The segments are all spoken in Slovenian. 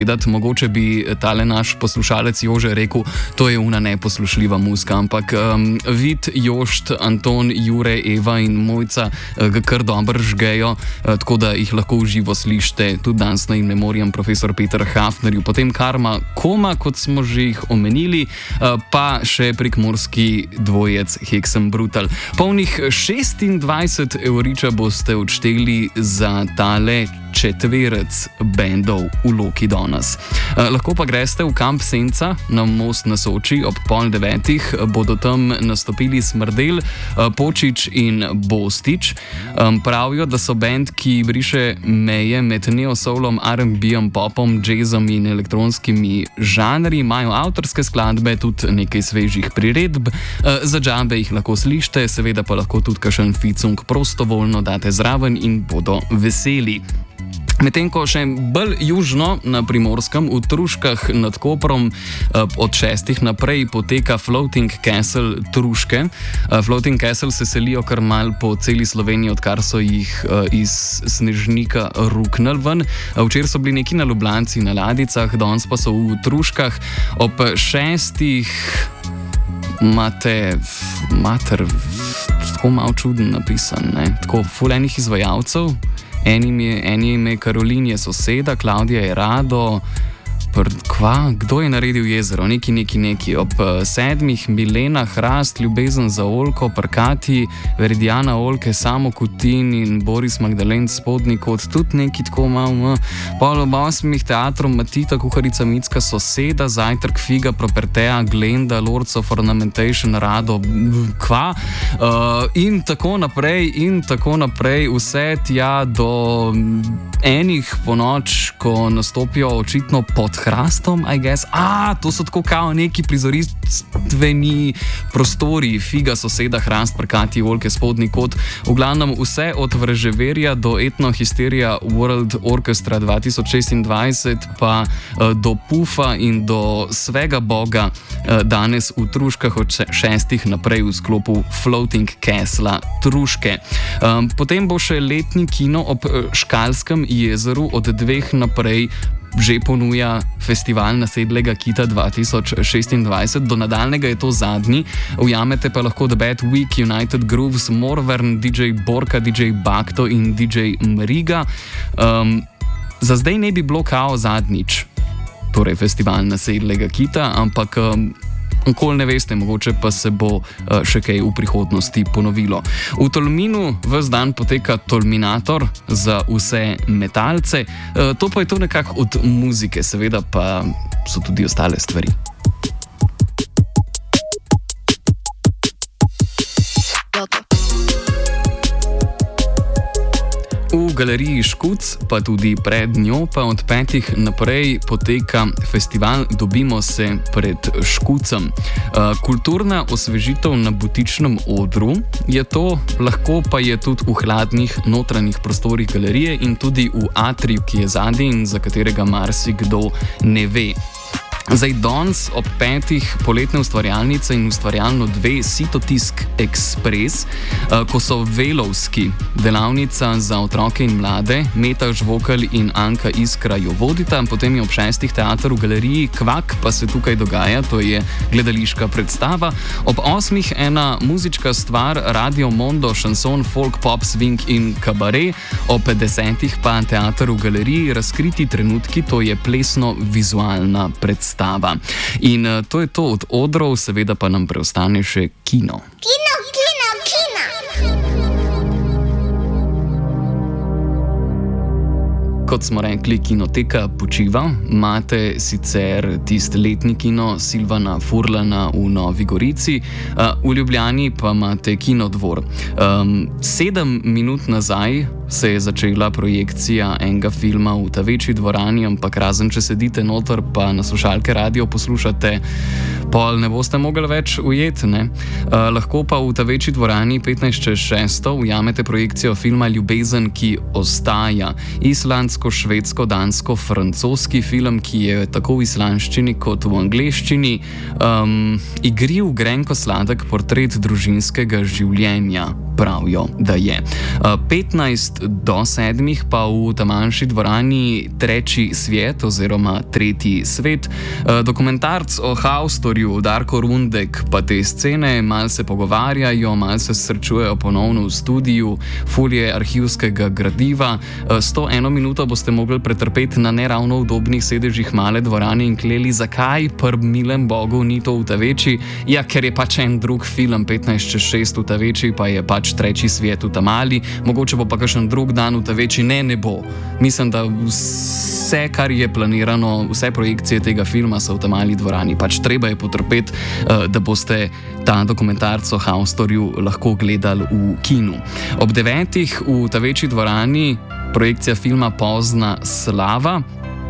Mogoče bi tale naš poslušalec Jože rekel, to je una neposlušljiva muzika, ampak Vid, Jošt, Anton, Jure, Eva in Mojca ga kar dobro žgejo, tako da jih lahko v živo slišite tudi danes na in memoriam profesor Peter Hafnerju, potem Karma Koma, kot smo že jih omenili, pa še prekmurski dvojec Hexen Brutal. Polnih 26 evriča boste odšteli za tale četverec bendov v Loki danes. Lahko pa greste v Kamp Senca na Most na Soči ob 8:30, bodo tam nastopili Smrdel, Počič in Bostič. Pravijo, da so bend, ki briše meje med neosoulom, R&B-om, popom, jazzom in elektronskimi žanri, imajo avtorske skladbe, tudi nekaj svežih priredb, za džabe jih lahko slišite, seveda pa lahko tudi kakšen ficung prostovoljno date zraven in bodo veseli. Medtem ko še bolj južno na Primorskem, v Truškah nad Koprom, od 6 naprej poteka Floating Castle Truške. Floating Castle se selijo kar mal po celi Sloveniji, odkar so jih iz Snežnika ruknili ven. Včeraj so bili neki na Ljubljanci na ladicah, danes pa so v Truškah. Ob 6 imate mater, tako malo čuden napisan, ne? Tako fulejnih izvajalcev. Eni ime Karolin je soseda, Klaudija je Rado, kdo je naredil jezero? Neki. Ob 7 Milena Hrast, Ljubezen za Olko, Prkati, Veridiana Olke, Samo Kutin in Boris Magdalen Spodnik, tudi neki tako malo. Pol ob 8 Teatrom Matita, Kuharica Mitska, Soseda, Zajtrk, Figa, Propertea, Glenda, Lords of Ornamentation, Rado, in tako naprej, vse tja do enih ponoč, ko nastopijo očitno pod Hrastom, I guess. To so tako kao neki prizoristveni prostori, Figa, Soseda, Hrast, Prkati, Olke, Spodnji kot. V glavnem vse od Vraževerja do Etnohisterija World Orchestra 2026, pa do Pufa in do Svega Boga danes v Truškah od 6 naprej v sklopu Floating Castle Truške. Potem bo še letni kino ob Škalskem jezeru od 2 naprej, že ponuja festival Nasedlega kita 2026, do nadaljnega je to zadnji. Ujamete pa lahko The Bad Week, United Grooves, Morvern, DJ Borka, DJ Bakto in DJ Mriga. Za zdaj ne bi bilo kao zadnjič, torej festival Nasedlega kita, ampak nikoli ne veste, mogoče pa se bo še kaj v prihodnosti ponovilo. V Tolminu ves dan poteka Tolminator za vse metalce, to pa je to nekako od muzike, seveda pa so tudi ostale stvari. V galeriji Škuc, pa tudi pred njo, pa od 5 naprej poteka festival Dobimo se pred Škucem. Kulturna osvežitev na butičnem odru je to, lahko pa je tudi v hladnih notranjih prostorih galerije in tudi v atriju, ki je zadnji in za katerega marsikdo ne ve. Zdaj danes ob 5 poletne ustvarjalnice in ustvarjalno 2 Sitotisk Express, ko so Velovski, delavnica za otroke in mlade, Meta Žvokal in Anka Iskra jo vodita, potem je ob 6 teater v galeriji Kvak, pa se tukaj dogaja, to je gledališka predstava, ob 8 ena muzička stvar, Radio Mondo, šanson, folk, pop, swing in kabaret, ob 10 pa teater v galeriji Razkriti trenutki, to je plesno-vizualna predstava. In to je to od odrov, seveda pa nam preostane še kino. Kino! Kot smo rekli, Kinoteka počiva, imate sicer tisti letni kino Silvana Furlana v Novi Gorici, v Ljubljani pa imate Kinodvor. 7 minut nazaj se je začela projekcija enega filma v ta večji dvorani, ampak razen če sedite noter pa na slušalke radio poslušate, pol ne boste mogli več ujeti, ne? Lahko pa v ta večji dvorani 15:06 ujamete projekcijo filma Ljubezen, ki ostaja. Islandsko, švedsko, dansko, francoski film, ki je tako v islandščini kot v angleščini igriv, grenko sladek portret družinskega življenja pravijo, da je. 15 do 7 pa v ta manjši dvorani Treći svijet oziroma Tretji svet. Dokumentarc o Haustorju, Darko Rundek, pa te scene mal se pogovarjajo, mal se srečujejo ponovno v studiu, folije arhivskega gradiva. 101 minuto boste mogli pretrpeti na neravno udobnih sedežih male dvorane in kleli, zakaj milem Bogu ni to v ta večji. Ja, ker je pač en drug film 15:06 v ta večji, pa je pač Treći svijet v ta mali, mogoče bo pa kakšen drug dan v ta večji, ne bo. Mislim, da vse, kar je planirano, vse projekcije tega filma so v ta mali dvorani, pač treba je potrpeti, da boste ta dokumentarc o Haustorju lahko gledali v kinu. Ob 9 v ta večji dvorani projekcija filma Pozna slava.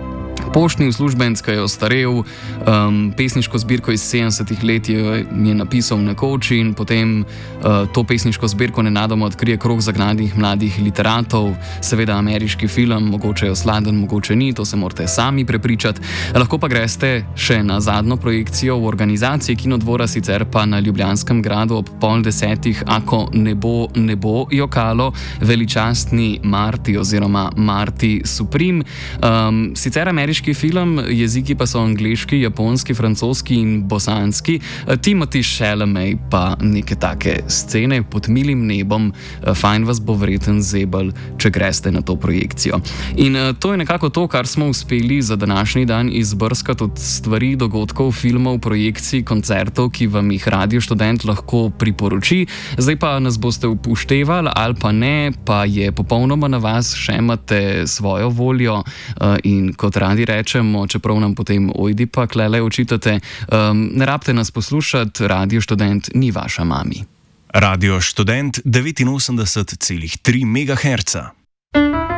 Poštni uslužbenec, ki je ostarel, pesniško zbirko iz 70 let je napisal nekoč in potem to pesniško zbirko nenadoma odkrije krog zagnatih mladih literatov. Seveda ameriški film, mogoče je sladen, mogoče ni, to se morate sami prepričati. Lahko pa greste še na zadnjo projekcijo v organizaciji Kinodvora, sicer pa na Ljubljanskem gradu ob 9:30, ako ne bo jokalo, veličastni Marti oziroma Marti Supreme. Sicer ameriški film, jeziki pa so angleški, japonski, francoski in bosanski. Timothy Chalamet pa neke take scene pod milim nebom, fajn vas bo vreten zebel, če greste na to projekcijo. In to je nekako to, kar smo uspeli za današnji dan izbrskati od stvari, dogodkov, filmov, projekcij, koncertov, ki vam jih Radio Študent lahko priporoči. Zdaj pa nas boste upoštevali ali pa ne, pa je popolnoma na vas, še imate svojo voljo in kot radi rečemo, čeprav nam potem ojdi pa klele očitate, ne rabite nas poslušati, Radio Študent ni vaša mami. Radio Študent 89,3 MHz.